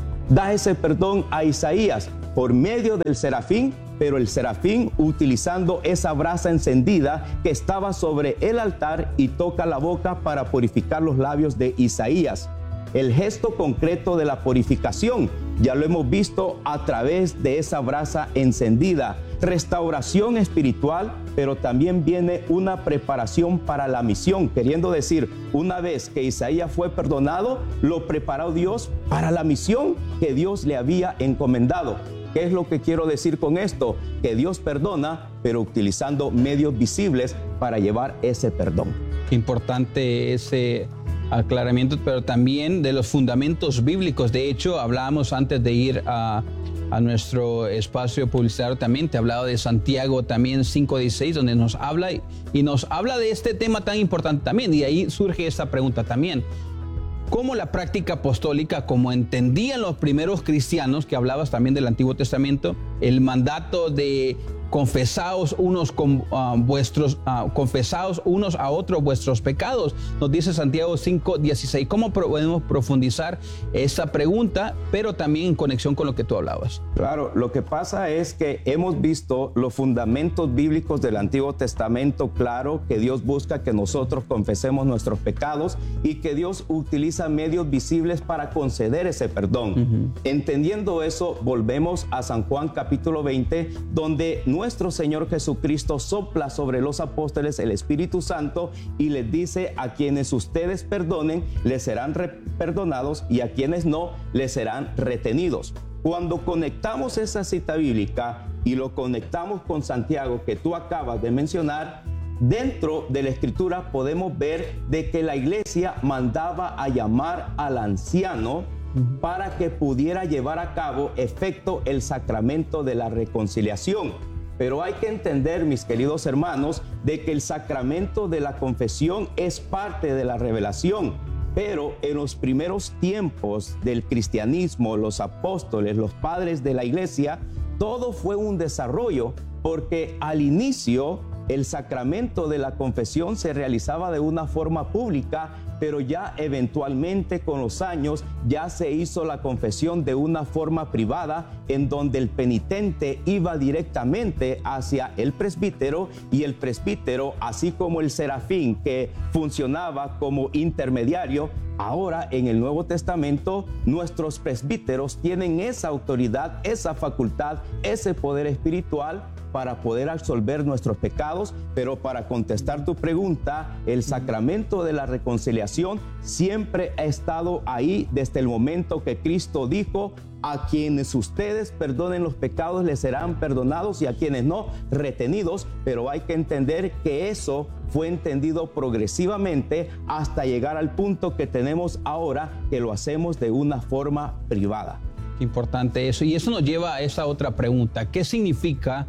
da ese perdón a Isaías? Por medio del serafín, pero el serafín utilizando esa brasa encendida que estaba sobre el altar y toca la boca para purificar los labios de Isaías. El gesto concreto de la purificación ya lo hemos visto a través de esa brasa encendida. Restauración espiritual, pero también viene una preparación para la misión, queriendo decir, una vez que Isaías fue perdonado, lo preparó Dios para la misión que Dios le había encomendado. ¿Qué es lo que quiero decir con esto? Que Dios perdona, pero utilizando medios visibles para llevar ese perdón. Importante ese aclaramiento, pero también de los fundamentos bíblicos. De hecho, hablábamos antes de ir a, a nuestro espacio publicitario, también te he hablado de Santiago también cinco dieciséis, donde nos habla y, y nos habla de este tema tan importante también. Y ahí surge esta pregunta también. ¿Cómo la práctica apostólica, como entendían los primeros cristianos, que hablabas también del Antiguo Testamento, el mandato de confesaos unos con uh, vuestros uh, confesaos unos a otros vuestros pecados, nos dice Santiago cinco dieciséis? ¿Cómo podemos profundizar esa pregunta, pero también en conexión con lo que tú hablabas? Claro, lo que pasa es que hemos visto los fundamentos bíblicos del Antiguo Testamento, claro, que Dios busca que nosotros confesemos nuestros pecados y que Dios utiliza medios visibles para conceder ese perdón. Uh-huh. Entendiendo eso, volvemos a San Juan capítulo veinte, donde nuestro Señor Jesucristo sopla sobre los apóstoles el Espíritu Santo y les dice: a quienes ustedes perdonen, les serán perdonados, y a quienes no, les serán retenidos. Cuando conectamos esa cita bíblica y lo conectamos con Santiago que tú acabas de mencionar, dentro de la Escritura podemos ver de que la iglesia mandaba a llamar al anciano para que pudiera llevar a cabo efecto el sacramento de la reconciliación. Pero hay que entender, mis queridos hermanos, de que el sacramento de la confesión es parte de la revelación. Pero en los primeros tiempos del cristianismo, los apóstoles, los padres de la iglesia, todo fue un desarrollo, porque al inicio el sacramento de la confesión se realizaba de una forma pública, pero ya eventualmente con los años ya se hizo la confesión de una forma privada, en donde el penitente iba directamente hacia el presbítero, y el presbítero, así como el serafín que funcionaba como intermediario, ahora en el Nuevo Testamento nuestros presbíteros tienen esa autoridad, esa facultad, ese poder espiritual para poder absolver nuestros pecados. Pero para contestar tu pregunta, el sacramento de la reconciliación siempre ha estado ahí desde el momento que Cristo dijo: a quienes ustedes perdonen los pecados les serán perdonados, y a quienes no, retenidos. Pero hay que entender que eso fue entendido progresivamente hasta llegar al punto que tenemos ahora, que lo hacemos de una forma privada. Qué importante eso. Y eso nos lleva a esa otra pregunta. ¿Qué significa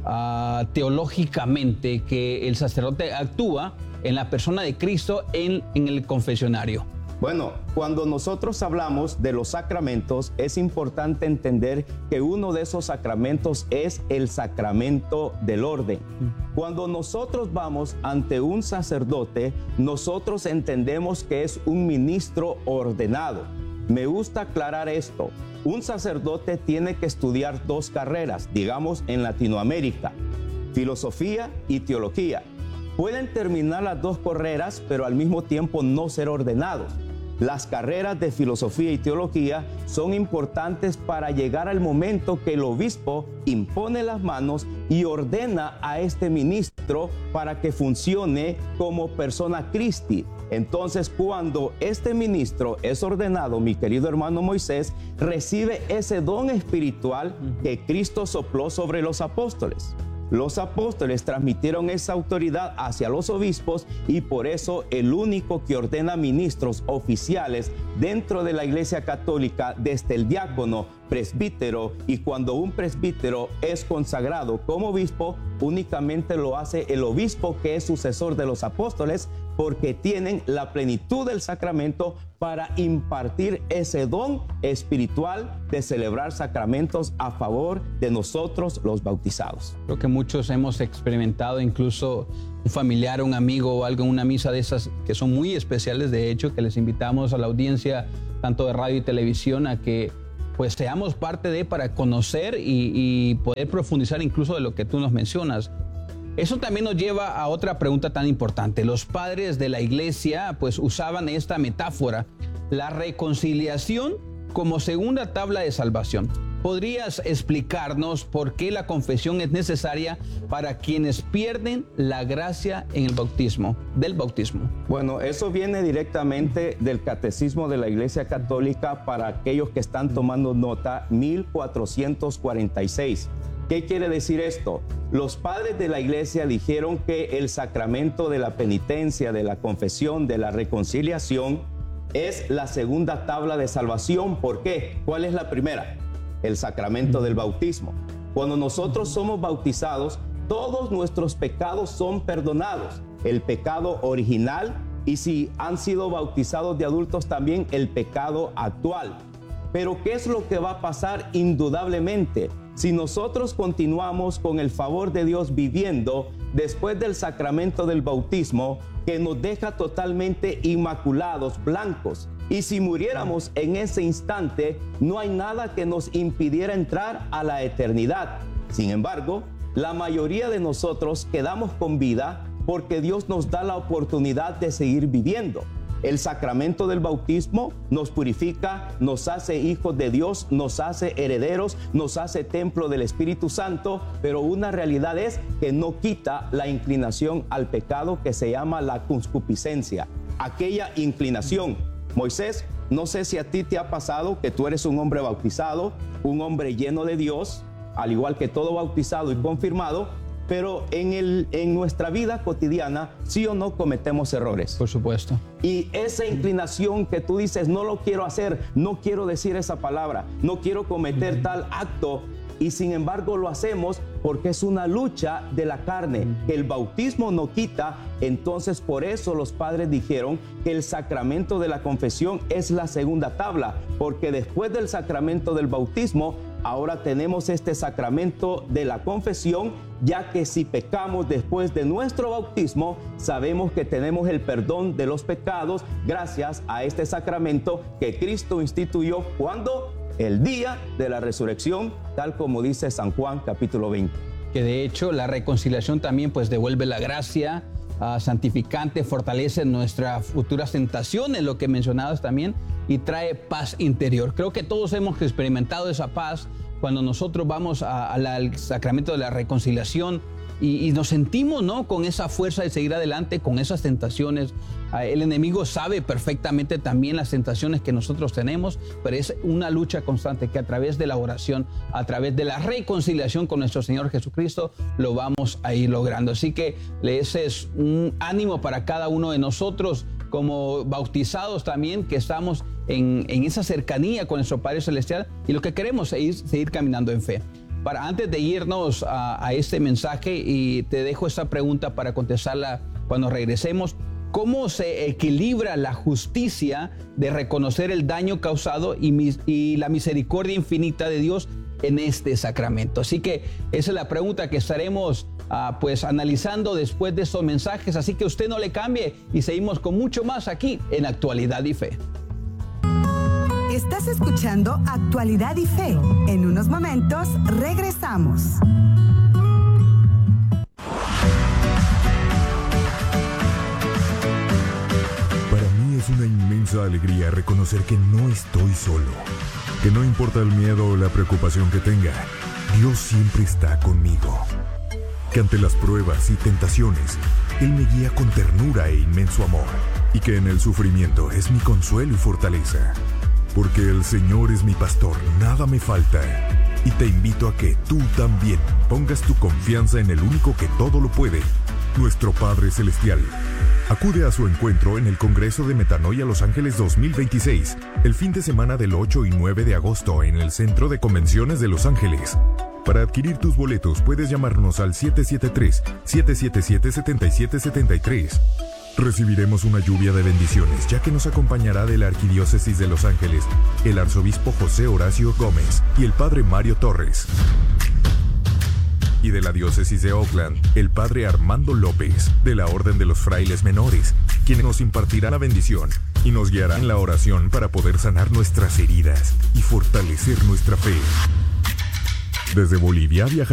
uh, teológicamente que el sacerdote actúa en la persona de Cristo en, en el confesionario? Bueno, cuando nosotros hablamos de los sacramentos, es importante entender que uno de esos sacramentos es el sacramento del orden. Cuando nosotros vamos ante un sacerdote, nosotros entendemos que es un ministro ordenado. Me gusta aclarar esto. Un sacerdote tiene que estudiar dos carreras, digamos en Latinoamérica: filosofía y teología. Pueden terminar las dos carreras, pero al mismo tiempo no ser ordenados. Las carreras de filosofía y teología son importantes para llegar al momento que el obispo impone las manos y ordena a este ministro para que funcione como persona Christi. Entonces, cuando este ministro es ordenado, mi querido hermano Moisés, recibe ese don espiritual que Cristo sopló sobre los apóstoles. Los apóstoles transmitieron esa autoridad hacia los obispos y por eso el único que ordena ministros oficiales dentro de la Iglesia Católica, desde el diácono, presbítero, y cuando un presbítero es consagrado como obispo, únicamente lo hace el obispo que es sucesor de los apóstoles, porque tienen la plenitud del sacramento para impartir ese don espiritual de celebrar sacramentos a favor de nosotros los bautizados. Creo que muchos hemos experimentado, incluso un familiar, un amigo o algo en una misa de esas que son muy especiales, de hecho, que les invitamos a la audiencia tanto de radio y televisión a que pues seamos parte de, para conocer y, y poder profundizar incluso de lo que tú nos mencionas. Eso también nos lleva a otra pregunta tan importante. Los padres de la iglesia pues usaban esta metáfora, la reconciliación como segunda tabla de salvación. ¿Podrías explicarnos por qué la confesión es necesaria para quienes pierden la gracia en el bautismo, del bautismo? Bueno, eso viene directamente del Catecismo de la Iglesia Católica para aquellos que están tomando nota, mil cuatrocientos cuarenta y seis. ¿Qué quiere decir esto? Los padres de la iglesia dijeron que el sacramento de la penitencia, de la confesión, de la reconciliación es la segunda tabla de salvación. ¿Por qué? ¿Cuál es la primera? El sacramento del bautismo. Cuando nosotros somos bautizados, todos nuestros pecados son perdonados. El pecado original y si han sido bautizados de adultos también el pecado actual. Pero ¿qué es lo que va a pasar indudablemente? Si nosotros continuamos con el favor de Dios viviendo después del sacramento del bautismo, que nos deja totalmente inmaculados, blancos, y si muriéramos en ese instante, no hay nada que nos impidiera entrar a la eternidad. Sin embargo, la mayoría de nosotros quedamos con vida porque Dios nos da la oportunidad de seguir viviendo. El sacramento del bautismo nos purifica, nos hace hijos de Dios, nos hace herederos, nos hace templo del Espíritu Santo, pero una realidad es que no quita la inclinación al pecado que se llama la concupiscencia, aquella inclinación. Moisés, no sé si a ti te ha pasado que tú eres un hombre bautizado, un hombre lleno de Dios, al igual que todo bautizado y confirmado, pero en, el, en nuestra vida cotidiana, sí o no cometemos errores. Por supuesto. Y esa inclinación que tú dices, no lo quiero hacer, no quiero decir esa palabra, no quiero cometer tal acto, y sin embargo lo hacemos porque es una lucha de la carne, que el bautismo no quita. Entonces por eso los padres dijeron que el sacramento de la confesión es la segunda tabla, porque después del sacramento del bautismo, ahora tenemos este sacramento de la confesión, ya que si pecamos después de nuestro bautismo, sabemos que tenemos el perdón de los pecados gracias a este sacramento que Cristo instituyó cuando el día de la resurrección, tal como dice San Juan capítulo veinte. Que de hecho la reconciliación también pues devuelve la gracia uh, santificante, fortalece nuestras futuras tentaciones, lo que mencionabas también, y trae paz interior. Creo que todos hemos experimentado esa paz cuando nosotros vamos a, a la, al sacramento de la reconciliación y, y nos sentimos, ¿no?, con esa fuerza de seguir adelante, con esas tentaciones. El enemigo sabe perfectamente también las tentaciones que nosotros tenemos, pero es una lucha constante que a través de la oración, a través de la reconciliación con nuestro Señor Jesucristo, lo vamos a ir logrando. Así que ese es un ánimo para cada uno de nosotros como bautizados también, que estamos en, en esa cercanía con nuestro Padre Celestial y lo que queremos es seguir caminando en fe. Para, antes de irnos a, a este mensaje, y te dejo esta pregunta para contestarla cuando regresemos, ¿cómo se equilibra la justicia de reconocer el daño causado y, mis, y la misericordia infinita de Dios en este sacramento? Así que esa es la pregunta que estaremos uh, pues analizando después de estos mensajes. Así que usted no le cambie y seguimos con mucho más aquí en Actualidad y Fe. Estás escuchando Actualidad y Fe. En unos momentos regresamos. Para mí es una inmensa inmensa alegría reconocer que no estoy solo, que no importa el miedo o la preocupación que tenga, Dios siempre está conmigo, que ante las pruebas y tentaciones, Él me guía con ternura e inmenso amor, y que en el sufrimiento es mi consuelo y fortaleza. Porque el Señor es mi pastor, nada me falta. Y te invito a que tú también pongas tu confianza en el único que todo lo puede, nuestro Padre Celestial. Acude a su encuentro en el Congreso de Metanoia Los Ángeles dos mil veintiséis, el fin de semana del ocho y nueve de agosto en el Centro de Convenciones de Los Ángeles. Para adquirir tus boletos puedes llamarnos al siete siete tres, siete siete siete, siete siete siete tres. Recibiremos una lluvia de bendiciones, ya que nos acompañará de la Arquidiócesis de Los Ángeles el arzobispo José Horacio Gómez y el padre Mario Torres. Y de la Diócesis de Oakland, el padre Armando López, de la Orden de los Frailes Menores, quienes nos impartirá la bendición y nos guiará en la oración para poder sanar nuestras heridas y fortalecer nuestra fe. Desde Bolivia viajará